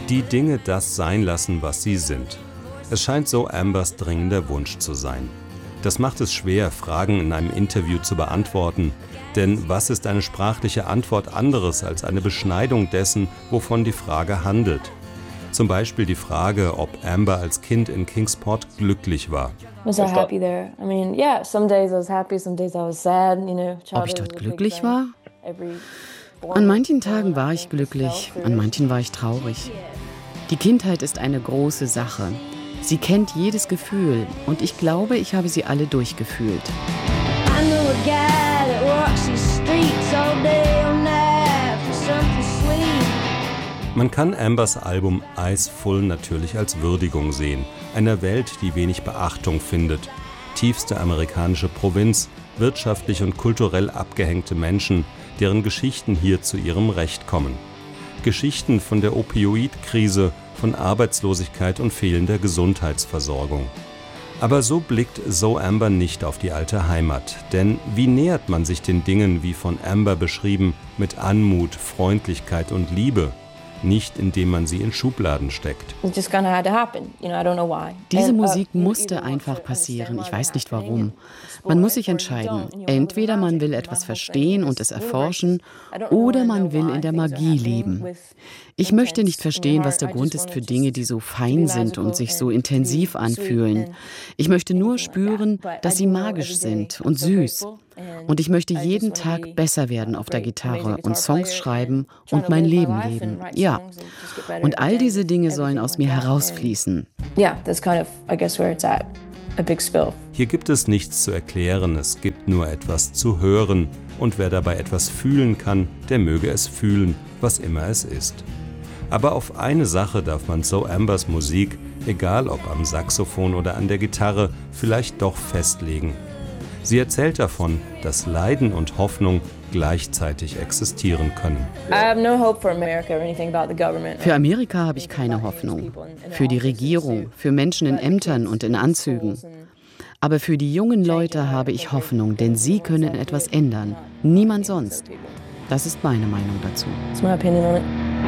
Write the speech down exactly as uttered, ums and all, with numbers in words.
Die Dinge das sein lassen, was sie sind. Es scheint so Ambers dringender Wunsch zu sein. Das macht es schwer, Fragen in einem Interview zu beantworten. Denn was ist eine sprachliche Antwort anderes als eine Beschneidung dessen, wovon die Frage handelt? Zum Beispiel die Frage, ob Amber als Kind in Kingsport glücklich war. Was I happy there? I mean, yeah, some days I was happy, some days I was sad, you know. Ob ich dort glücklich war? An manchen Tagen war ich glücklich, an manchen war ich traurig. Die Kindheit ist eine große Sache. Sie kennt jedes Gefühl und ich glaube, ich habe sie alle durchgefühlt. Man kann Ambers Album Eyes Full natürlich als Würdigung sehen, einer Welt, die wenig Beachtung findet. Tiefste amerikanische Provinz, wirtschaftlich und kulturell abgehängte Menschen, deren Geschichten hier zu ihrem Recht kommen. Geschichten von der Opioidkrise, von Arbeitslosigkeit und fehlender Gesundheitsversorgung. Aber so blickt So Amber nicht auf die alte Heimat. Denn wie nähert man sich den Dingen, wie von Amber beschrieben, mit Anmut, Freundlichkeit und Liebe? Nicht, indem man sie in Schubladen steckt. Diese Musik musste einfach passieren. Ich weiß nicht warum. Man muss sich entscheiden. Entweder man will etwas verstehen und es erforschen, oder man will in der Magie leben. Ich möchte nicht verstehen, was der Grund ist für Dinge, die so fein sind und sich so intensiv anfühlen. Ich möchte nur spüren, dass sie magisch sind und süß. Und ich möchte jeden Tag besser werden auf der Gitarre und Songs schreiben und mein Leben leben. Ja. Und all diese Dinge sollen aus mir herausfließen. Hier gibt es nichts zu erklären, es gibt nur etwas zu hören. Und wer dabei etwas fühlen kann, der möge es fühlen, was immer es ist. Aber auf eine Sache darf man So Ambers Musik, egal ob am Saxophon oder an der Gitarre, vielleicht doch festlegen. Sie erzählt davon, dass Leiden und Hoffnung gleichzeitig existieren können. Für Amerika habe ich keine Hoffnung. Für die Regierung, für Menschen in Ämtern und in Anzügen. Aber für die jungen Leute habe ich Hoffnung, denn sie können etwas ändern. Niemand sonst. Das ist meine Meinung dazu. That's my opinion on it.